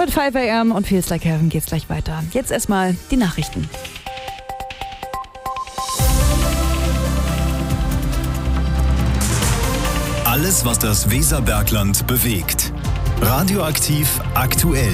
Mit 5 AM und Feels Like Heaven geht's gleich weiter. Jetzt erstmal die Nachrichten. Alles, was das Weserbergland bewegt. Radioaktiv aktuell.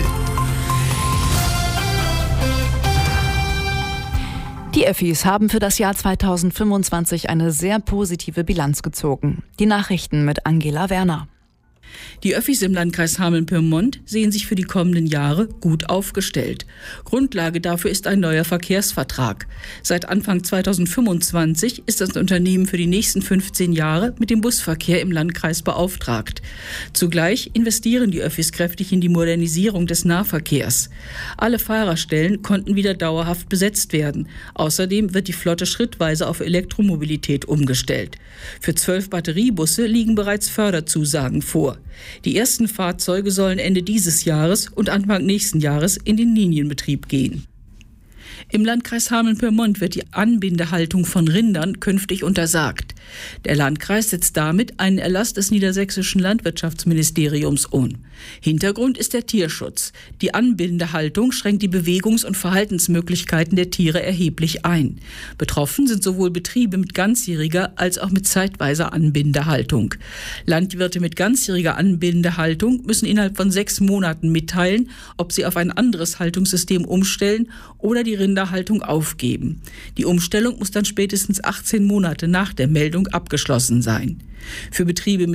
Die Öffis haben für das Jahr 2025 eine sehr positive Bilanz gezogen. Die Nachrichten mit Angela Werner. Die Öffis im Landkreis Hameln-Pyrmont sehen sich für die kommenden Jahre gut aufgestellt. Grundlage dafür ist ein neuer Verkehrsvertrag. Seit Anfang 2025 ist das Unternehmen für die nächsten 15 Jahre mit dem Busverkehr im Landkreis beauftragt. Zugleich investieren die Öffis kräftig in die Modernisierung des Nahverkehrs. Alle Fahrerstellen konnten wieder dauerhaft besetzt werden. Außerdem wird die Flotte schrittweise auf Elektromobilität umgestellt. Für 12 Batteriebusse liegen bereits Förderzusagen vor. Die ersten Fahrzeuge sollen Ende dieses Jahres und Anfang nächsten Jahres in den Linienbetrieb gehen. Im Landkreis Hameln-Pyrmont wird die Anbindehaltung von Rindern künftig untersagt. Der Landkreis setzt damit einen Erlass des niedersächsischen Landwirtschaftsministeriums um. Hintergrund ist der Tierschutz. Die Anbindehaltung schränkt die Bewegungs- und Verhaltensmöglichkeiten der Tiere erheblich ein. Betroffen sind sowohl Betriebe mit ganzjähriger als auch mit zeitweiser Anbindehaltung. Landwirte mit ganzjähriger Anbindehaltung müssen innerhalb von 6 Monaten mitteilen, ob sie auf ein anderes Haltungssystem umstellen oder die Rinderhaltung aufgeben. Die Umstellung muss dann spätestens 18 Monate nach der Meldung abgeschlossen sein. Für Betriebe